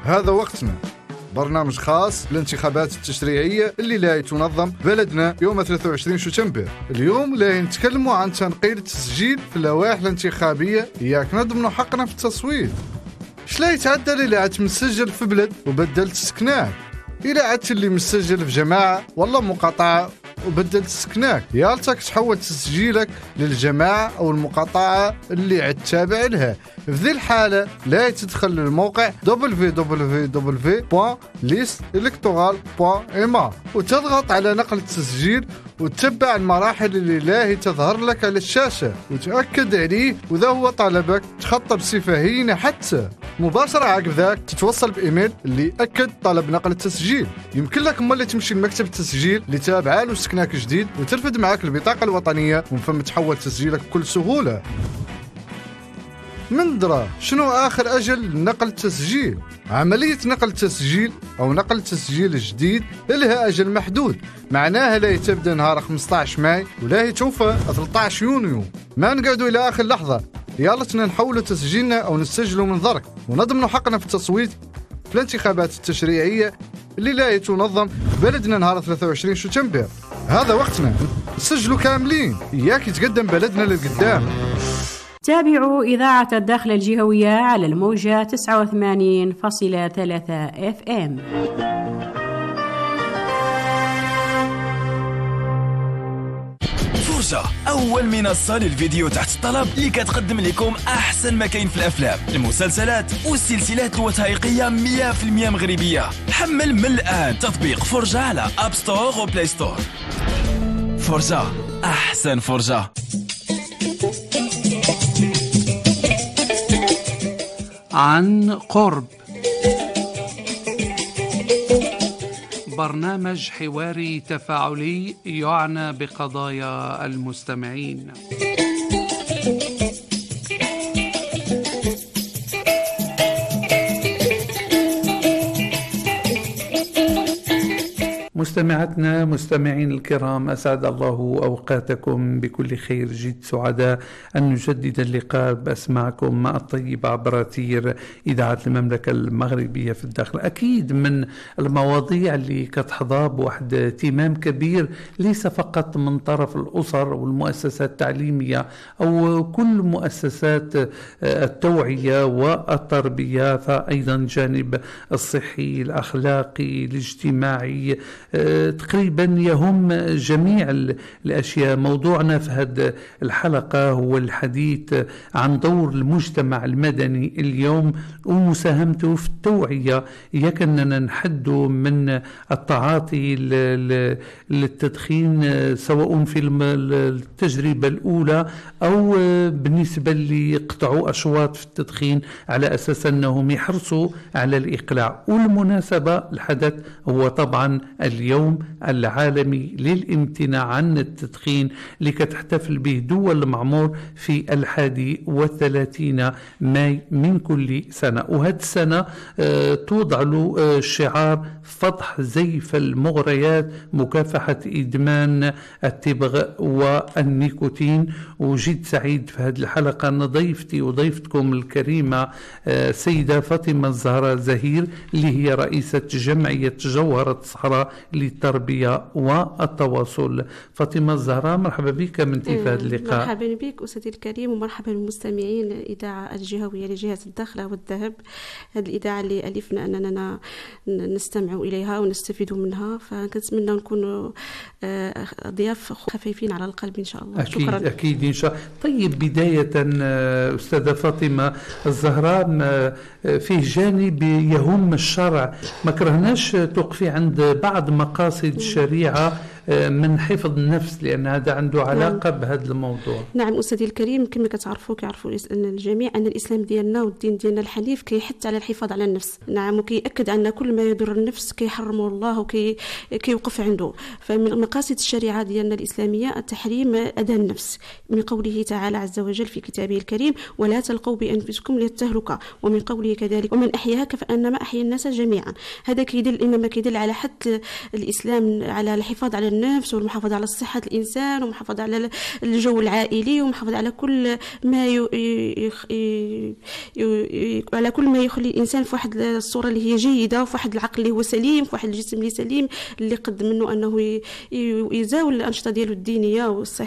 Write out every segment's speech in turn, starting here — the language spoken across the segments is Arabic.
هذا وقتنا، برنامج خاص للانتخابات التشريعية اللي لا تنظم بلدنا يوم 23 شتنبر. اليوم لا نتكلموا عن تنقيل التسجيل في اللوائح الانتخابية، ياك نضمنوا حقنا في التصويت. شلا يتعدل إلا عاد مسجل في بلد وبدلت سكناك، إلا عاد اللي مسجل في جماعة والله مقاطعة وبدلت سكناك، يالتك تحول تسجيلك للجماعة أو المقاطعة اللي عاد تابع لها. في ذي الحالة لا تدخل للموقع www.listelectoral.ma وتضغط على نقل التسجيل وتتبع المراحل اللي لاهي تظهر لك على الشاشة وتأكد عليه، وإذا هو طلبك تخطى بصفة هينة حتى مباشرة عقب ذاك تتوصل بإيميل اللي أكد طلب نقل التسجيل. يمكن لك مالي تمشي لمكتب التسجيل اللي تابعه له سكناك جديد وترفد معك البطاقة الوطنية ومن ثم تحول تسجيلك بكل سهولة. من درا شنو آخر أجل لنقل التسجيل؟ عملية نقل التسجيل أو نقل التسجيل الجديد لها أجل محدود، معناها لا تبدأ نهار 15 ماي ولا يتوفى 13 يونيو. ما نقعدوا إلى آخر لحظة، يالتنا نحولوا تسجيلنا أو نسجلوا من ذرك ونضمنوا حقنا في التصويت في الانتخابات التشريعية اللي لا تنظم بلدنا نهار 23 شتنبر. هذا وقتنا، نسجلوا كاملين، إياك يتقدم بلدنا للقدام. تابعوا إذاعة الداخل الجهوية على الموجة 89.3 FM. فرجة، أول منصة للفيديو تحت الطلب اللي كتقدم لكم أحسن ما كاين في الأفلام، المسلسلات والسلسلات الوثائقية 100% مغربية. حمل من الآن تطبيق فرجة على أب ستور وبلاي ستور. فرجة، أحسن فرجة. عن قرب، برنامج حواري تفاعلي يعنى بقضايا المستمعين. مستمعتنا مستمعين الكرام، أسعد الله أوقاتكم بكل خير. جد سعداء أن نجدد اللقاء بأسماعكم الطيبة عبر أثير إذاعة المملكة المغربية في الداخل. أكيد من المواضيع اللي كتحظى بواحد اهتمام كبير ليس فقط من طرف الأسر والمؤسسات التعليمية أو كل مؤسسات التوعية والتربية، فأيضا الجانب الصحي الأخلاقي الاجتماعي تقريبا يهم جميع الأشياء. موضوعنا في هذه الحلقة هو الحديث عن دور المجتمع المدني اليوم ومساهمته في التوعية، إياك أننا نحد من التعاطي للتدخين سواء في التجربة الأولى أو بالنسبة اللي يقطعوا أشواط في التدخين على أساس أنهم يحرصوا على الإقلاع. والمناسبة الحدث هو طبعا اليوم العالمي للامتناع عن التدخين اللي كتحتفل به دول المعمور في 31 ماي من كل سنة. وهذه السنة توضع له شعار فضح زيف المغريات، مكافحة إدمان التبغ والنيكوتين. وجد سعيد في هذه الحلقة أن ضيفتي وضيفتكم الكريمة سيدة فاطمة الزهراء زهير اللي هي رئيسة جمعية جوهرة الصحراء للتربية والتواصل. فاطمة الزهراء، مرحبا بك من في هذا اللقاء. مرحبا بك أستاذي الكريم، ومرحبا بالمستمعين الإذاعة الجهوية لجهة الداخلة والذهب، هذه الإذاعة اللي ألفنا أننا نستمع إليها ونستفيد منها، فكنتمنى نكون ضياف خفيفين على القلب إن شاء الله. أكيد شكرا. أكيد إن شاء الله. طيب بداية أستاذة فاطمة الزهراء، فيه جانب يهم الشرع، ما كرهناش توقفي عند بعض مقاصد الشريعة من حفظ النفس، لأن هذا عنده علاقة بهذا الموضوع. نعم أستاذي الكريم، كما كيعرفوا أن الجميع أن الإسلام ديالنا والدين ديالنا الحنيف كيحث على الحفاظ على النفس. نعم، وكيأكد أن كل ما يضر النفس كيحرمه الله وكيوقف عنده. فمن مقاصد الشريعة ديالنا الإسلامية التحريم أذى النفس، من قوله تعالى عز وجل في كتابه الكريم: ولا تلقوا بأنفسكم للتهلكة، ومن قوله كذلك: ومن أحياها فإنما أحيا الناس جميعا. هذا كيدل إنما كيدل على حث الإسلام على الحفاظ على النفس والمحافظة على صحة الإنسان ومحافظة على الجو العائلي ومحافظة على كل ما على كل ما يخلي الإنسان في واحد الصورة اللي هي جيدة، وفي واحد العقل اللي هو سليم، في واحد الجسم اللي سليم، اللي قد منه أنه يزاول الأنشطة ديالو الدينية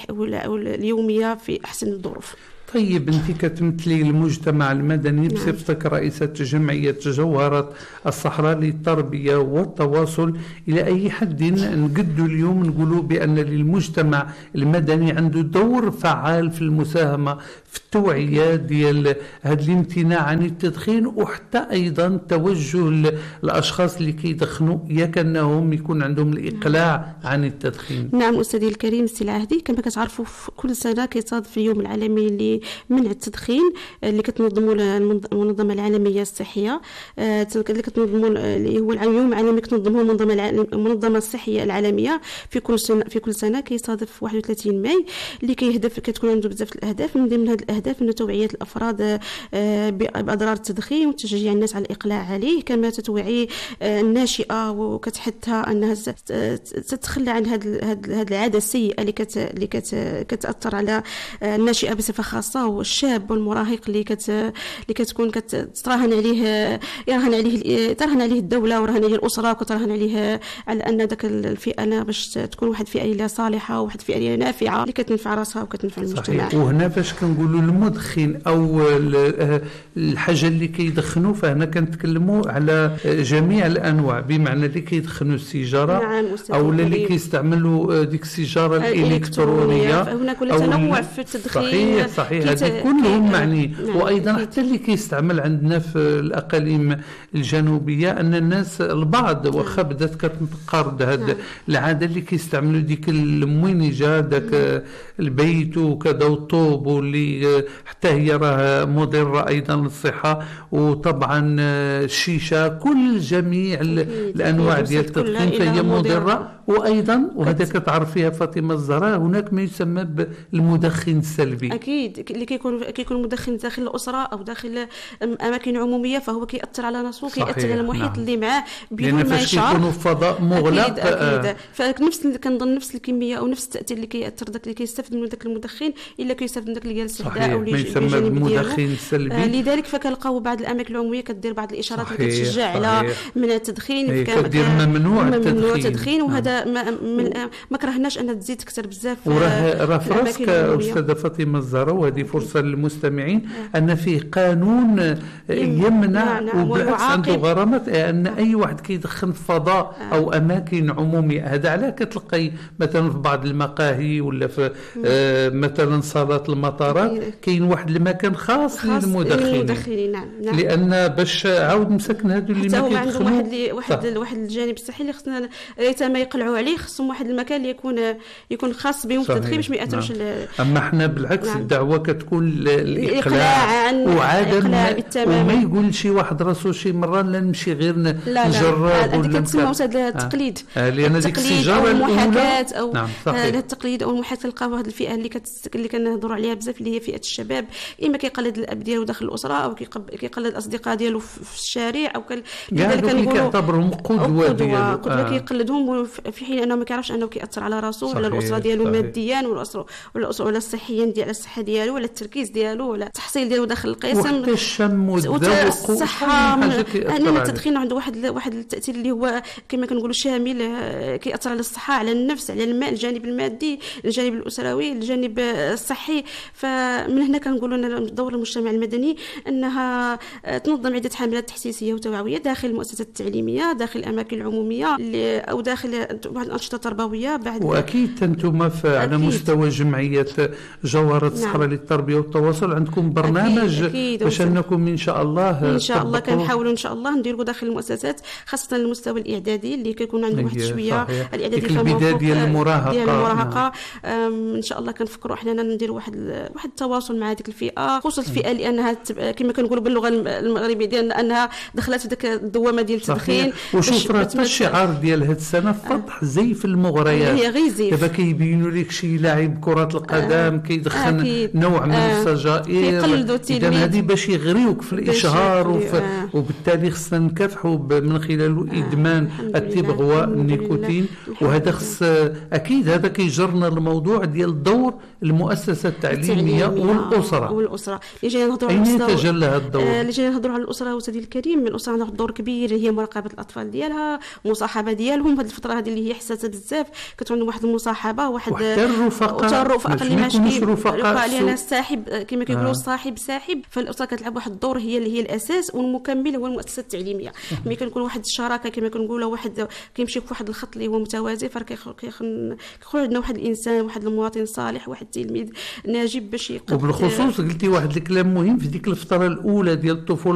واليومية في أحسن الظروف. طيب، أنت كتمثلي المجتمع المدني بصفتك رئيسة جمعية جوهرة الصحراء للتربية والتواصل. إلى أي حد نقدوا اليوم نقولوا بأن للمجتمع المدني عنده دور فعال في المساهمة في التوعية ديال هذا الامتناع عن التدخين، وحتى أيضا توجه الأشخاص اللي كيدخنوا ياك أنهم يكون عندهم الإقلاع عن التدخين؟ نعم أستاذي الكريم، السي عهدي، كما كتعرفوا كل سنة كيصادف اليوم العالمي لمنع التدخين اللي كتنظموا المنظمة العالمية الصحية، اللي كتنظموا اللي هو اليوم العالمي كتنظمه المنظمة الصحية العالمية في كل سنة كيصادف 31 ماي، اللي كتكون عنده بزاف الأهداف. من ضمن هذه الأهداف أنه توعية الأفراد بأضرار التدخين وتشجيع الناس على الإقلاع عليه، كما تتوعي الناشئة وكتحثها أنها تتخلى عن هذه العادة السيئة اللي كتأثر على الناشئة بصفة خاصة، والشاب والمراهق اللي كتكون كتراهن عليه ترهن عليه الدولة ورهن عليه الأسرة وكترهن عليه على أن ذاك الفئة باش تكون واحد فئة اللي صالحة وواحد فئة اللي نافعة اللي كتنفع راسها وكتنفع المجتمع. صحيح. وهنا فاش كنقولوا المدخن أو الحاجة اللي كيدخنوا، فهنا كنتكلموا على جميع الأنواع، بمعنى اللي كيدخنوا السيجارة، نعم، أو اللي كيستعملوا ديك السيجارة الإلكترونية، فهنا كل تنوع في التدخين. صحيح هذه كلهم معني. وأيضا حتى اللي كيستعمل عندنا في الأقاليم الجنوبية أن الناس البعض واخا بدات كتنقرض هذه العادة اللي كيستعملوا ديك الموينجة داك البيت وكذا والطوب، واللي حتى هي راه مضرة أيضا للصحة، وطبعا الشيشة، كل جميع الأنواع ديال التدخين فهي مضرة. وأيضا وهذا كتعرفيها فاطمة الزهراء، هناك ما يسمى بالمدخن السلبي. أكيد اللي كيكون مدخن داخل الأسرة أو داخل أماكن عمومية، فهو كيأثر على نفسه، كيأثر على المحيط اللي معاه بدون ما يشعر، يكونوا في فضاء مغلق. أكيد. فنفس كنظن نفس الكمية أو نفس التأثير اللي كيأثر داك اللي كيستافد من داك المدخن إلا كيستافد من داك اللي جالس حداه أو اللي يسمى بالمدخن السلبي. لذلك فكنلقاو بعض الأماكن العمومية كدير بعض الإشارات اللي كتشجع على منع التدخين، كدير ممنوع التدخين. وهذا ما كرهناش أن تزيد تكثر بزاف. وراه في راسك أستاذة فاطمة الزهراء، وهذه فرصة للمستمعين أن فيه قانون يمنع وبالعكس عنده غرامات أن أي واحد كيدخن في فضاء أو أماكن عمومية. هذا على كتلقي مثلا في بعض المقاهي ولا في مثلا صالات المطارات كاين واحد المكان خاص للمدخنين. نعم. لأن باش عاود مسكن هذو اللي ما كيدخنوا واحد الجانب الصحي اللي خصنا ريتما يقلعوا عليه، خصهم واحد المكان اللي يكون خاص بهم التدخين باش ما يأثرش. أما احنا بالعكس الدعوة كتكون الإقلاع وعدم، وما يقول شي واحد راسو شي مرة لا نمشي غير نجرب. هذيك كتسمى التقليد، لأن ديك السيجارة الأولى أو هذا التقليد أو المحاكاة. تلقاو واحد الفئة اللي كنهضروا عليها بزاف اللي هي فئة الشباب، إما كيقلد الأب ديالو داخل الأسرة أو كيقلد الأصدقاء ديالو في الشارع، أو كيعتبرهم قدوة كيقلدهم، في حين أنه ما كيعرفش أنه كيأثر على راسو ولا الأسرة ديالو ماديا ولا الصحيا ديال الصحة ديالو ولا التركيز ديالو ولا التحصيل ديالو داخل القسم، وحتى الشم والذوق الصحة. التدخين عنده واحد التأثير اللي هو كما كنقولوا شامل، كيأثر على الصحة، على النفس، على الجانب المادي، الجانب الأسروي، الجانب الصحي. فمن هنا كنقولوا أن دور المجتمع المدني أنها تنظم عدة حملات تحسيسية وتوعوية داخل المؤسسات التعليمية، داخل الأماكن العمومية أو داخل بعض الأنشطة التربوية. بعد وأكيد أنتم على مستوى جمعية جوهرة الصحراء للتربية والتواصل عندكم برنامج باش أنكم إن شاء الله كنحاولوا إن شاء الله نديروا داخل المؤسسات، خاصة المستوى الإعدادي اللي كيكون عنده واحد شوية الإعدادي البداية ديال المراهقة. إن شاء الله كنفكروا أحنا نديروا واحد التواصل مع هذيك الفئه، خصوصا الفئه اللي انها كما كنقولوا باللغه المغربيه ديالنا انها دخلت في ديك الدوامه ديال التدخين. وشوف راه الشعار ديال هذه السنه فتح زي في المغريات، هي غير زيف. دابا كيبينوا لك شي لاعب كره القدم كيدخن نوع من السجائر، اذا هذه باش يغريوك في الاشهار وبالتالي خصنا نكافحوا من خلال ادمان التبغ والنيكوتين. وهذا خص اكيد هذا كيجرنا الموضوع ديال دور المؤسسه التعليميه والاسره اللي جايين نهضروا على يتجلى هذا الدور، اللي جايين نهضروا على الاسره وسيدي الكريم. الاسره عندها دور كبير، هي مراقبه الاطفال ديالها، مصاحبه ديالهم هذه الفتره هذه اللي هي حساسه بزاف، كتكون عندهم واحد المصاحبه وحتى الرفقاء اللي ماشي رفقاء لان الساحب كما كيقولوا الصاحب ساحب. فالاسره كتلعب واحد الدور، هي اللي هي الاساس، والمكمل هو المؤسسه التعليميه. ملي كنكون واحد الشراكه كما كنقولوا، واحد كيمشي في واحد الخط اللي هو متوازي، فكيخرج عندنا واحد الانسان، واحد المواطن صالح، واحد التلميذ ناجب باش يقدر. وبالخصوص قلتي واحد الكلام مهم في ديك الفتره الاولى ديال الطفوله